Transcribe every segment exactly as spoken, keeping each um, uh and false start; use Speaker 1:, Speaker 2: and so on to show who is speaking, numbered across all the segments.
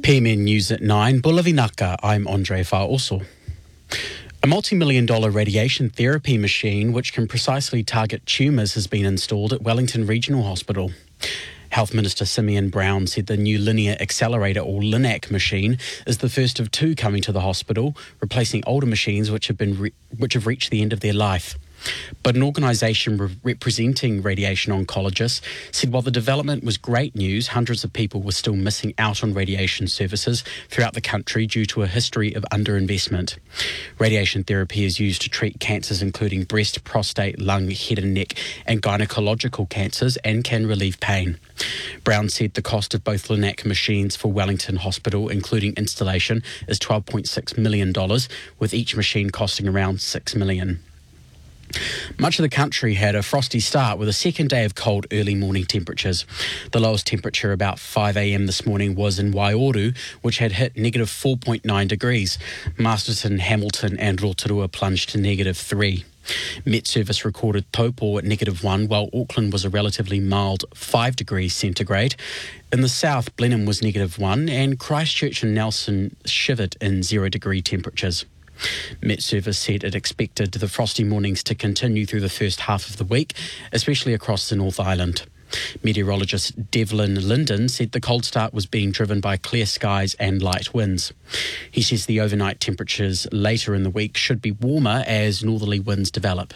Speaker 1: P M N News at nine, Bulavinaka, I'm Andre Fa'oso. A multi-million dollar radiation therapy machine which can precisely target tumours has been installed at Wellington Regional Hospital. Health Minister Simeon Brown said the new Linear Accelerator, or LINAC machine, is the first of two coming to the hospital, replacing older machines which have been re- which have reached the end of their life. But an organisation re- representing radiation oncologists said while the development was great news, hundreds of people were still missing out on radiation services throughout the country due to a history of underinvestment. Radiation therapy is used to treat cancers including breast, prostate, lung, head and neck and gynecological cancers and can relieve pain. Brown said the cost of both LINAC machines for Wellington Hospital, including installation, is twelve point six million dollars, with each machine costing around six million dollars. Much of the country had a frosty start with a second day of cold early morning temperatures. The lowest temperature about five a m this morning was in Waioru, which had hit negative four point nine degrees. Masterton, Hamilton and Rotorua plunged to negative three. Met Service recorded Taupo at negative one, while Auckland was a relatively mild five degrees centigrade. In the south, Blenheim was negative one and Christchurch and Nelson shivered in zero degree temperatures. Met Service said it expected the frosty mornings to continue through the first half of the week, especially across the North Island. Meteorologist Devlin Linden said the cold start was being driven by clear skies and light winds. He says the overnight temperatures later in the week should be warmer as northerly winds develop.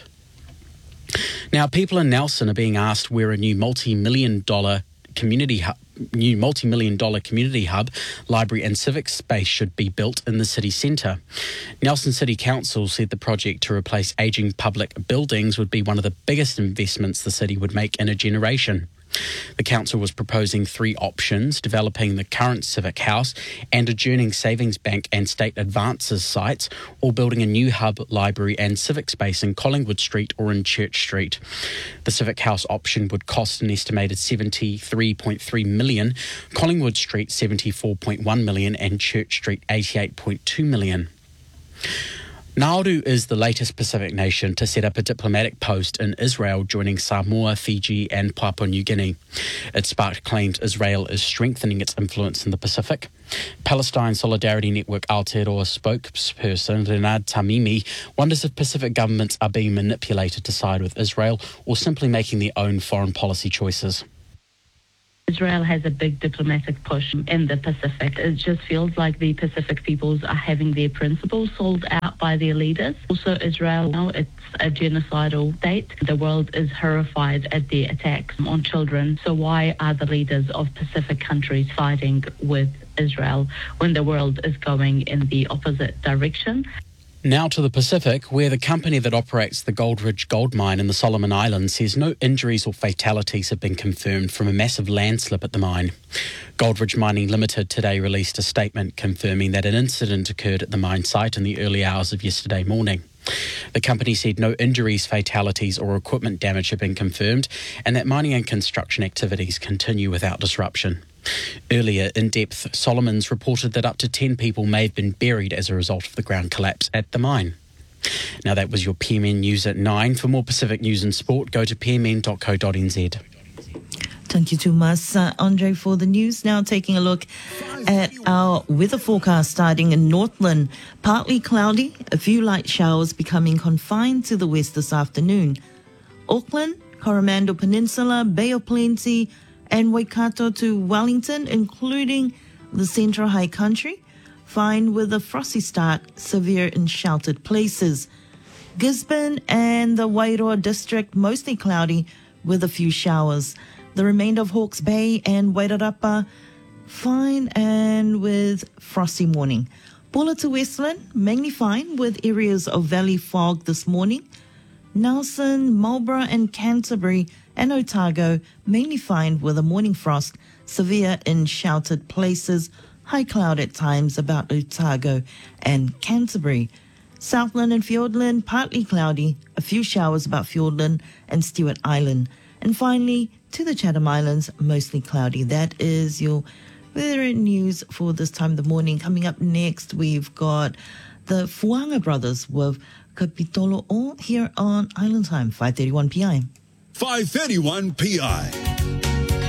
Speaker 1: Now, people in Nelson are being asked where a new multi-million dollar community hub new multi-million dollar community hub, library and civic space should be built in the city centre. Nelson City Council said the project to replace ageing public buildings would be one of the biggest investments the city would make in a generation. The council was proposing three options: developing the current civic house and adjourning savings bank and state advances sites, or building a new hub, library and civic space in Collingwood Street or in Church Street. The civic house option would cost an estimated seventy-three point three million dollars, Collingwood Street seventy-four point one million dollars and Church Street eighty-eight point two million dollars. Nauru is the latest Pacific nation to set up a diplomatic post in Israel, joining Samoa, Fiji and Papua New Guinea. It sparked claims Israel is strengthening its influence in the Pacific. Palestine Solidarity Network Aotearoa spokesperson Renard Tamimi wonders if Pacific governments are being manipulated to side with Israel or simply making their own foreign policy choices.
Speaker 2: Israel has a big diplomatic push in the Pacific. It just feels like the Pacific peoples are having their principles sold out by their leaders. Also, Israel, now it's a genocidal state. The world is horrified at the attacks on children. So why are the leaders of Pacific countries fighting with Israel when the world is going in the opposite direction?
Speaker 1: Now to the Pacific, where the company that operates the Goldridge gold mine in the Solomon Islands says no injuries or fatalities have been confirmed from a massive landslip at the mine. Goldridge Mining Limited today released a statement confirming that an incident occurred at the mine site in the early hours of yesterday morning. The company said no injuries, fatalities or equipment damage have been confirmed and that mining and construction activities continue without disruption. Earlier, In Depth Solomons reported that up to ten people may have been buried as a result of the ground collapse at the mine. Now that was your P M N News at nine. For more Pacific news and sport, go to p m n dot co dot n z.
Speaker 3: Thank you too much, uh, Andre, for the news. Now taking a look at our weather forecast starting in Northland. Partly cloudy, a few light showers becoming confined to the west this afternoon. Auckland, Coromandel Peninsula, Bay of Plenty, and Waikato to Wellington, including the Central High Country, fine with a frosty start, severe in sheltered places. Gisborne and the Wairoa district, mostly cloudy with a few showers. The remainder of Hawke's Bay and Wairarapa, fine and with frosty morning. Bulla to Westland, mainly fine with areas of valley fog this morning. Nelson, Marlborough and Canterbury and Otago, mainly fine with a morning frost, severe in sheltered places, high cloud at times about Otago and Canterbury. Southland and Fiordland, partly cloudy, a few showers about Fiordland and Stewart Island. And finally, to the Chatham Islands, mostly cloudy. That is your weather news for this time of the morning. Coming up next, we've got the Fuanga Brothers with Kapitolo O here on Island Time, five thirty-one p m.
Speaker 4: five thirty-one p m